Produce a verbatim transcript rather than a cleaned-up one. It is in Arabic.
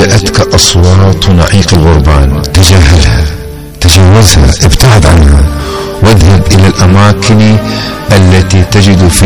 جاءتك أصوات نعيق الغربان تجاهلها، تجاوزها، ابتعد عنها، واذهب إلى الأماكن التي تجد فيها